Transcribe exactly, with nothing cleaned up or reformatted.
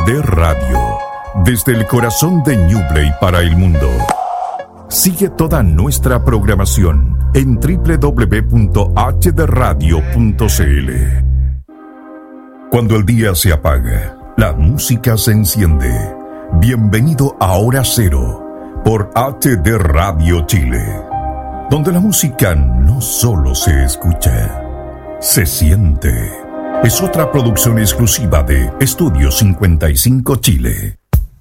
D Radio, desde el corazón de Ñuble para el mundo. Sigue toda nuestra programación en doble u doble u doble u punto h d radio punto c l. Cuando el día se apaga, la música se enciende. Bienvenido a Hora Cero por H D Radio Chile, donde la música no solo se escucha, se siente. Es otra producción exclusiva de Estudio cincuenta y cinco Chile.